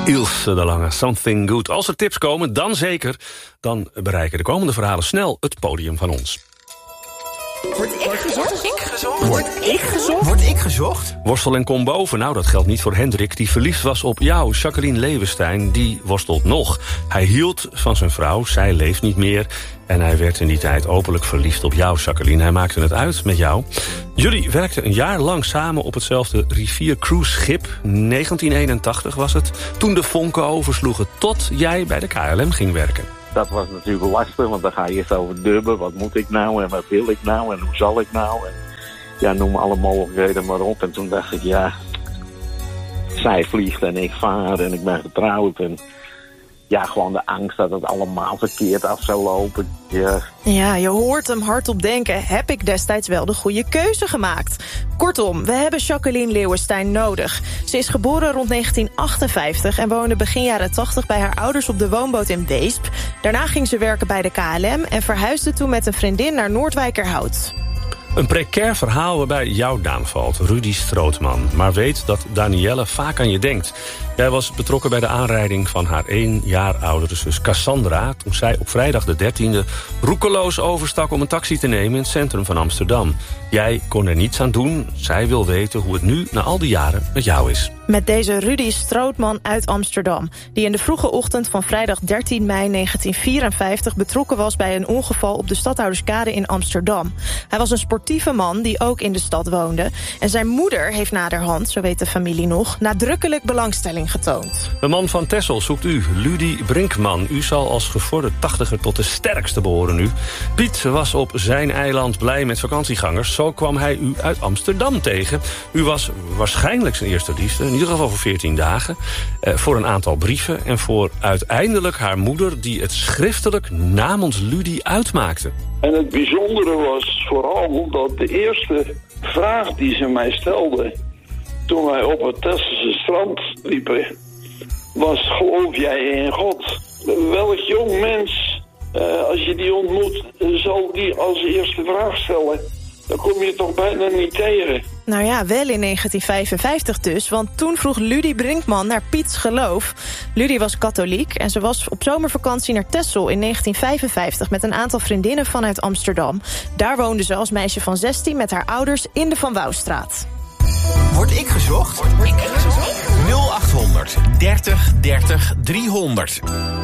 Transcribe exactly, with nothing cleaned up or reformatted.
Ilse de Lange, Something Good. Als er tips komen, dan zeker. Dan bereiken de komende verhalen snel het podium van ons. Word ik gezocht? Word ik gezocht? Word ik gezocht? Word ik gezocht? Worstel en kom boven. Nou, dat geldt niet voor Hendrik, die verliefd was op jou. Jacqueline Leeuwenstein, die worstelt nog. Hij hield van zijn vrouw, zij leeft niet meer. En hij werd in die tijd openlijk verliefd op jou, Jacqueline. Hij maakte het uit met jou. Jullie werkten een jaar lang samen op hetzelfde riviercruiseschip. negentien eenentachtig was het. Toen de vonken oversloegen, tot jij bij de K L M ging werken. Dat was natuurlijk lastig, want dan ga je eerst over dubben. Wat moet ik nou en wat wil ik nou en hoe zal ik nou? En ja, noem alle mogelijkheden maar op. En toen dacht ik, ja, zij vliegt en ik vaar en ik ben getrouwd. En ja, gewoon de angst dat het allemaal verkeerd af zou lopen. Ja. Ja, je hoort hem hardop denken. Heb ik destijds wel de goede keuze gemaakt? Kortom, we hebben Jacqueline Leeuwenstein nodig. Ze is geboren rond negentien achtenvijftig en woonde begin jaren tachtig bij haar ouders op de woonboot in Weesp. Daarna ging ze werken bij de K L M en verhuisde toen met een vriendin naar Noordwijkerhout. Een precair verhaal waarbij jouw naam valt, Rudy Strootman. Maar weet dat Danielle vaak aan je denkt. Jij was betrokken bij de aanrijding van haar één jaar oudere zus Cassandra, toen zij op vrijdag de dertiende roekeloos overstak om een taxi te nemen in het centrum van Amsterdam. Jij kon er niets aan doen. Zij wil weten hoe het nu na al die jaren met jou is. Met deze Rudy Strootman uit Amsterdam, die in de vroege ochtend van vrijdag dertien mei negentien vierenvijftig betrokken was bij een ongeval op de Stadhouderskade in Amsterdam. Hij was een sportieve man die ook in de stad woonde. En zijn moeder heeft naderhand, zo weet de familie nog, nadrukkelijk belangstelling getoond. De man van Texel zoekt u, Ludy Brinkman. U zal als gevorderd tachtiger tot de sterkste behoren nu. Piet was op zijn eiland blij met vakantiegangers. Zo kwam hij u uit Amsterdam tegen. U was waarschijnlijk zijn eerste liefde, in ieder geval voor veertien dagen. Eh, voor een aantal brieven en voor uiteindelijk haar moeder, die het schriftelijk namens Ludy uitmaakte. En het bijzondere was vooral dat de eerste vraag die ze mij stelde toen wij op het Tesselse strand liepen, was: geloof jij in God? Welk jong mens, uh, als je die ontmoet, zal die als eerste vraag stellen? Dan kom je toch bijna niet tegen. Nou ja, wel in negentien vijfenvijftig dus, want toen vroeg Ludy Brinkman naar Piets geloof. Ludy was katholiek en ze was op zomervakantie naar Texel in negentien vijfenvijftig... met een aantal vriendinnen vanuit Amsterdam. Daar woonde ze als meisje van zestien met haar ouders in de Van Wouwstraat. Word ik gezocht? Word ik gezocht? nul achthonderd dertig dertig driehonderd.